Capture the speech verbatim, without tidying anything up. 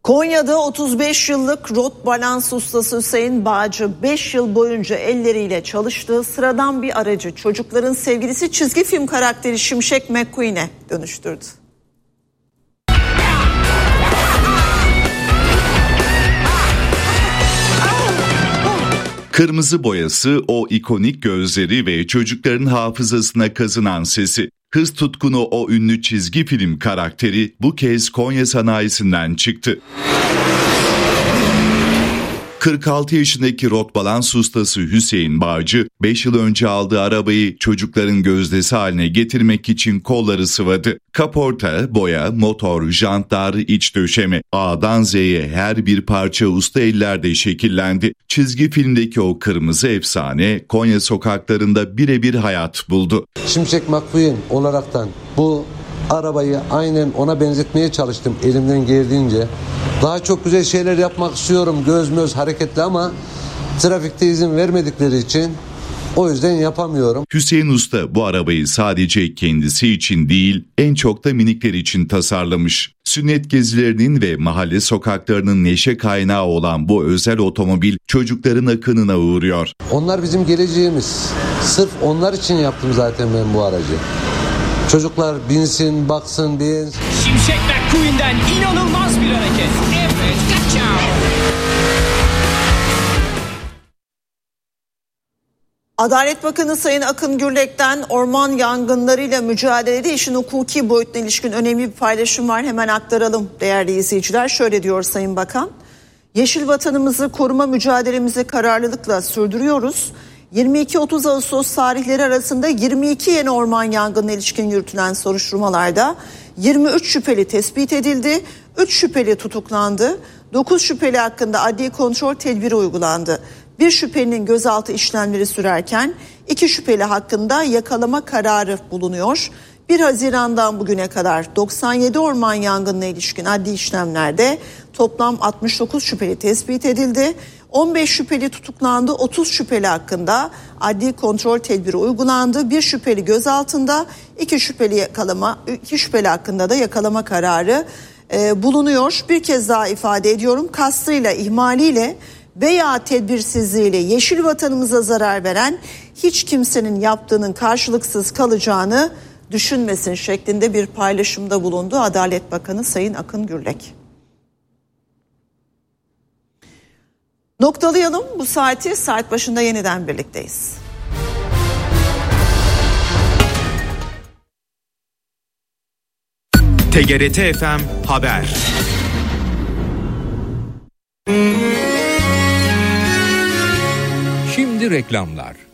Konya'da otuz beş yıllık rot balans ustası Hüseyin Bağcı beş yıl boyunca elleriyle çalıştığı sıradan bir aracı çocukların sevgilisi çizgi film karakteri Şimşek McQueen'e dönüştürdü. Kırmızı boyası, o ikonik gözleri ve çocukların hafızasına kazınan sesi. Hız tutkunu o ünlü çizgi film karakteri bu kez Konya sanayisinden çıktı. kırk altı yaşındaki rot balans ustası Hüseyin Bağcı, beş yıl önce aldığı arabayı çocukların gözdesi haline getirmek için kolları sıvadı. Kaporta, boya, motor, jantlar, iç döşeme, A'dan Z'ye her bir parça usta ellerde şekillendi. Çizgi filmdeki o kırmızı efsane Konya sokaklarında birebir hayat buldu. Şimşek McQueen olaraktan bu arabayı aynen ona benzetmeye çalıştım elimden geldiğince. Daha çok güzel şeyler yapmak istiyorum, göz möz hareketli, ama trafikte izin vermedikleri için o yüzden yapamıyorum. Hüseyin Usta bu arabayı sadece kendisi için değil, en çok da minikler için tasarlamış. Sünnet gezilerinin ve mahalle sokaklarının neşe kaynağı olan bu özel otomobil çocukların akınına uğruyor. Onlar bizim geleceğimiz. Sırf onlar için yaptım zaten ben bu aracı. Çocuklar binsin, baksın, beğensin. Şimşek McQueen'den inanılmaz bir hareket. Evet, kaçao. Adalet Bakanı Sayın Akın Gürlek'ten orman yangınlarıyla mücadelede işin hukuki boyutuna ilişkin önemli bir paylaşım var. Hemen aktaralım değerli izleyiciler. Şöyle diyor Sayın Bakan. Yeşil vatanımızı koruma mücadelemizi kararlılıkla sürdürüyoruz. yirmi iki otuz Ağustos tarihleri arasında yirmi iki yeni orman yangınına ilişkin yürütülen soruşturmalarda yirmi üç şüpheli tespit edildi. üç şüpheli tutuklandı. dokuz şüpheli hakkında adli kontrol tedbiri uygulandı. Bir şüphelinin gözaltı işlemleri sürerken iki şüpheli hakkında yakalama kararı bulunuyor. bir Haziran'dan bugüne kadar doksan yedi orman yangınına ilişkin adli işlemlerde toplam altmış dokuz şüpheli tespit edildi. on beş şüpheli tutuklandı, otuz şüpheli hakkında adli kontrol tedbiri uygulandı. Bir şüpheli gözaltında, iki şüpheli yakalama, iki şüpheli hakkında da yakalama kararı e, bulunuyor. Bir kez daha ifade ediyorum, kastıyla, ihmaliyle veya tedbirsizliğiyle yeşil vatanımıza zarar veren hiç kimsenin yaptığının karşılıksız kalacağını düşünmesin şeklinde bir paylaşımda bulundu Adalet Bakanı Sayın Akın Gürlek. Noktalayalım bu saati, saat başında yeniden birlikteyiz. T G R T F M Haber. Şimdi reklamlar.